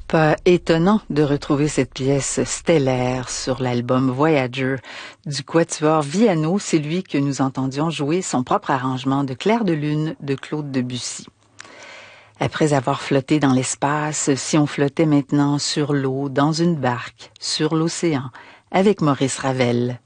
Pas étonnant de retrouver cette pièce stellaire sur l'album Voyager du quatuor Viano. C'est lui que nous entendions jouer son propre arrangement de Clair de lune de Claude Debussy. Après avoir flotté dans l'espace, si on flottait maintenant sur l'eau, dans une barque, sur l'océan, avec Maurice Ravel.